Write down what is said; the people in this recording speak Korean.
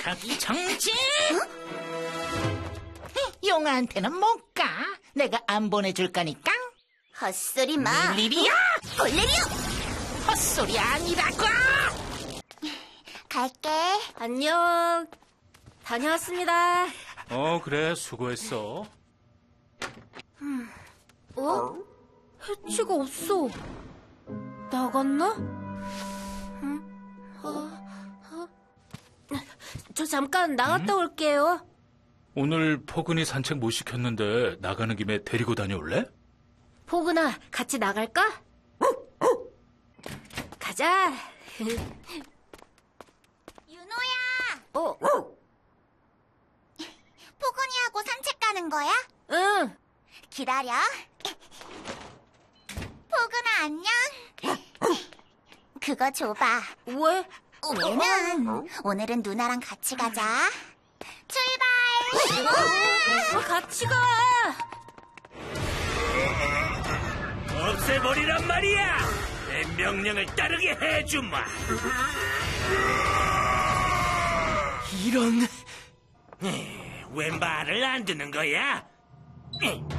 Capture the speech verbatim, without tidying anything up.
자기 정신! 용아한테는 못 가. 내가 안 보내줄 거니까. 헛소리 마. 밀리비야! 골레리오! 헛소리 아니라고! 갈게. 안녕. 다녀왔습니다. 어, 그래, 수고했어. 어? 해치가 없어. 나갔나? 어, 어. 저 잠깐 나갔다 음? 올게요. 오늘 포근이 산책 못 시켰는데 나가는 김에 데리고 다녀올래? 포근아, 같이 나갈까? 가자. 윤호야! 어, 포근이하고 산책 가는 거야? 응. 기다려. 포근아, 안녕. 그거 줘봐. 왜? 왜는 오늘은 누나랑 같이 가자. 출발! 어, 같이 가. 없애버리란 말이야! 내 명령을 따르게 해주마! 이런... 왜 말을 안 듣는 거야?